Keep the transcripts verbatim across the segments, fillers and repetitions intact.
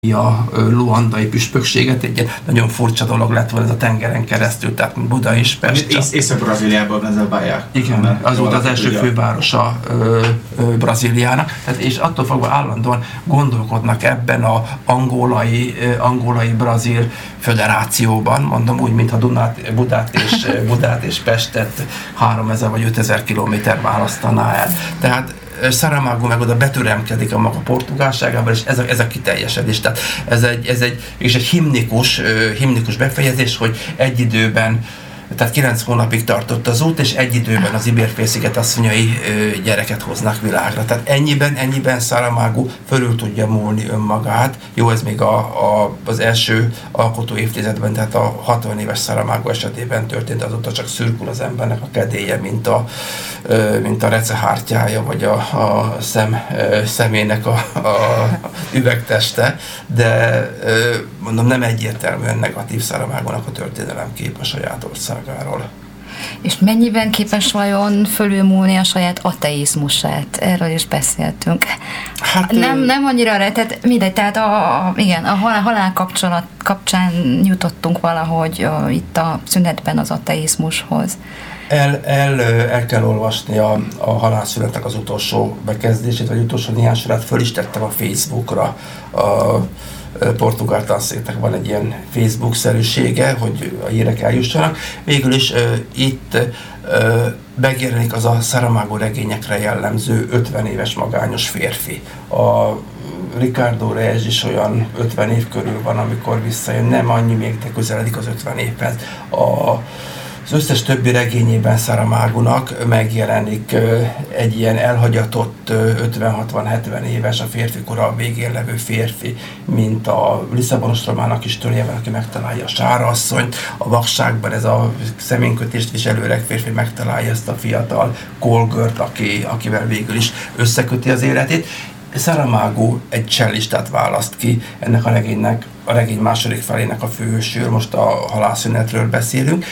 a luandai püspökséget, egy nagyon furcsa dolog lett volna ez a tengeren keresztül, tehát Buda és Pest. Ész, Észak-Brazíliában ez a Baja. Igen, az volt az első fővárosa ö, ö, Brazíliának, tehát és attól fogva állandóan gondolkodnak ebben a angolai, ö, angolai brazil föderációban, mondom úgy, mintha Dunát, Budát és, Budát és Pestet háromezer vagy ötezer kilométer választaná el. Tehát Saramago meg oda betüremkedik a maga portugálságával, és ez a, ez a kiteljesedés. Tehát ez egy, ez egy, és egy himnikus, himnikus befejezés, hogy egy időben, tehát kilenc hónapig tartott az út, és egy időben az Ibér-félsziget asszonyai gyereket hoznak világra. Tehát ennyiben, ennyiben Saramago fölül tudja múlni önmagát. Jó, ez még a, a, az első alkotó évtizedben, tehát a hatvan éves Saramago esetében történt, azóta csak szürkül az embernek a kedélye, mint a, mint a recehártyája, vagy a, a szem, szemének a, a üvegteste, de mondom, nem egyértelműen negatív Saramagónak a történelemkép a saját országáról. És mennyiben képes vajon fölülmúlni a saját ateizmusát? Erről is beszéltünk. Hát, nem, nem annyira, tehát mindegy, tehát a, a, igen, a halál, halál kapcsolat kapcsán jutottunk valahogy a, itt a szünetben az ateizmushoz. El, el, el kell olvasni a, a halálszünetnek az utolsó bekezdését, vagy utolsó néhány sorát, föl is tettem a Facebookra. A portugál tanszéknek van egy ilyen Facebook-szerűsége, hogy a hírek eljussanak. Végül is uh, itt uh, megjelenik az a Saramago regényekre jellemző ötven éves magányos férfi. A Ricardo Reis is olyan ötven év körül van, amikor visszajön, nem annyi még, de közeledik az ötven évhez. A Az összes többi regényében Saramagónak megjelenik egy ilyen elhagyatott ötven-hatvan-hetven éves, a férfi kora végén levő férfi, mint a Lisszabonos romának is Tőlében, aki megtalálja a Sára asszonyt, a Vakságban ez a szeménkötést viselő öreg férfi megtalálja ezt a fiatal Colgert, aki, akivel végül is összeköti az életét. Saramago egy csellistát választ ki ennek a regénynek, a regény második felének a főhősről, most a halálszünetről beszélünk.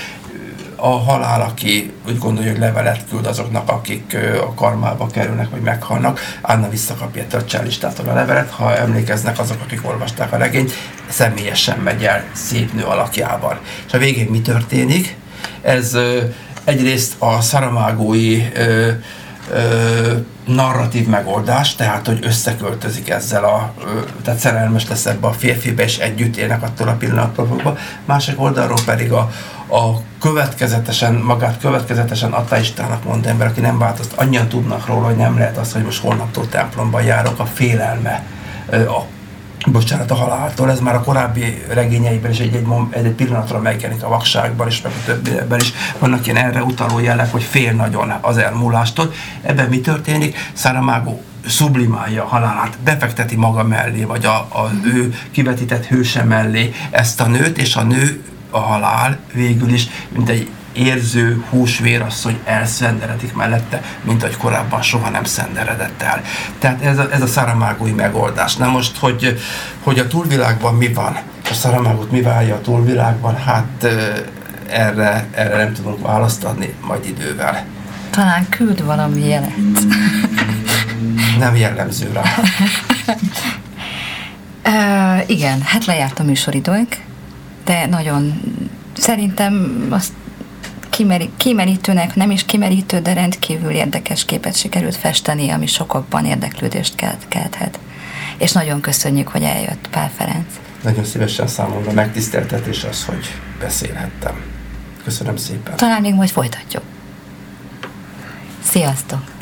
A halál, aki úgy gondolja, hogy levelet küld azoknak, akik a karmába kerülnek, vagy meghalnak, Anna visszakapja a csellistától a levelet. Ha emlékeznek azok, akik olvasták a regényt, személyesen megy el szép nő alakjában. És a végén mi történik? Ez ö, egyrészt a Saramagói ö, ö, narratív megoldás, tehát hogy összeköltözik ezzel a, ö, tehát szerelmes lesz ebbe a férfibe, és együtt élnek attól a pillanattól fogva. Másik oldalról pedig a a következetesen, magát következetesen ateistának mond ember, aki nem változt, annyian tudnak róla, hogy nem lehet az, hogy most holnaptól templomban járok, a félelme, a, bocsánat, a haláltól. Ez már a korábbi regényeiben is egy, egy, egy, egy pillanatra megjelenik a Vakságban, és meg a többiben is vannak ilyen erre utaló jelek, hogy fél nagyon az elmúlástól. Ebben mi történik? Saramago sublimálja a halálát, befekteti maga mellé, vagy a, a ő kivetített hőse mellé ezt a nőt, és a nő, a halál végül is, mint egy érző húsvérasszony elszenderedik mellette, mint ahogy korábban soha nem szenderedett el. Tehát ez a, ez a Saramagói megoldás. Na most, hogy, hogy a túlvilágban mi van, a Saramagót mi várja a túlvilágban, hát erre, erre nem tudunk választ adni, majd idővel. Talán küld valami jelet. Nem jellemző rá. uh, igen, hát lejárt a műsoridőnk, de nagyon szerintem azt kimeri, kimerítőnek, nem is kimerítő, de rendkívül érdekes képet sikerült festeni, ami sokakban érdeklődést kelt, kelthet. És nagyon köszönjük, hogy eljött Pál Ferenc. Nagyon szívesen számomra megtiszteltetés az, hogy beszélhettem. Köszönöm szépen. Talán még majd folytatjuk. Sziasztok!